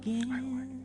Again.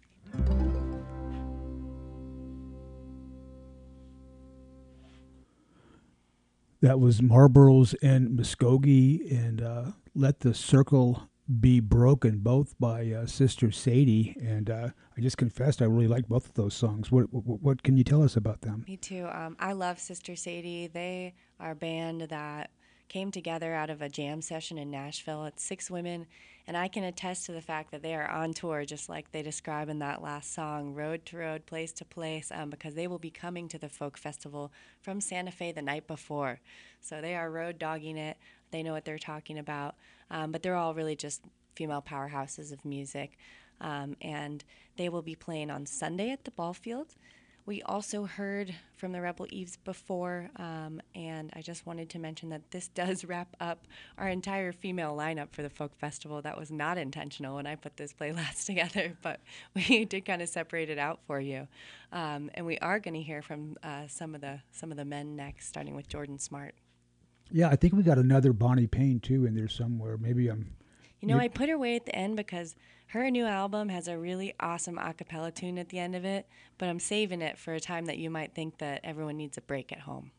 That was Marlboros and Muskogee, and Let the Circle Be Broken, both by Sister Sadie. And I just confessed I really like both of those songs. What can you tell us about them? Me too. I love Sister Sadie. They are a band that came together out of a jam session in Nashville. It's 6 women, and I can attest to the fact that they are on tour, just like they describe in that last song, road to road, place to place, because they will be coming to the folk festival from Santa Fe the night before. So they are road dogging it. They know what they're talking about, but they're all really just female powerhouses of music. And they will be playing on Sunday at the ball field. We also heard from the Rebel Eves before, and I just wanted to mention that this does wrap up our entire female lineup for the Folk Festival. That was not intentional when I put this playlist together, but we did kind of separate it out for you. And we are going to hear from some of the men next, starting with Jordan Smart. Yeah, I think we got another Bonnie Payne too in there somewhere. Maybe I'm. I put her way at the end because her new album has a really awesome a cappella tune at the end of it, but I'm saving it for a time that you might think that everyone needs a break at home.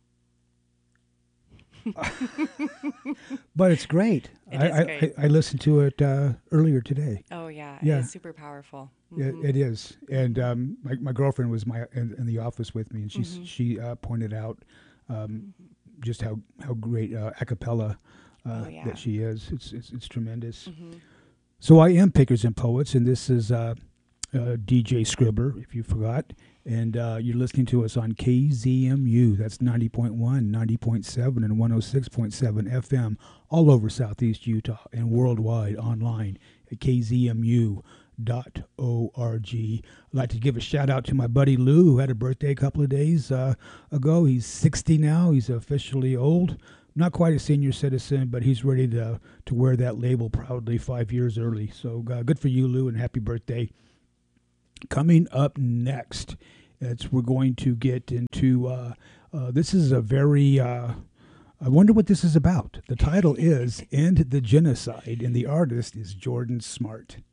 But it's great. It is great. I listened to it earlier today. Oh, yeah. Yeah. It is super powerful. It is. And my girlfriend was in the office with me, and she pointed out just how great a cappella that she is. It's tremendous. So I am Pickers and Poets, and this is DJ Scribbler, if you forgot. And you're listening to us on KZMU. That's 90.1, 90.7, and 106.7 FM all over Southeast Utah and worldwide online at kzmu.org. I'd like to give a shout out to my buddy Lou, who had a birthday a couple of days ago. He's 60 now. He's officially old. Not quite a senior citizen, but he's ready to wear that label proudly 5 years early. So good for you, Lou, and happy birthday. Coming up next, we're going to get into, this is a very, I wonder what this is about. The title is End the Genocide, and the artist is Jordan Smart.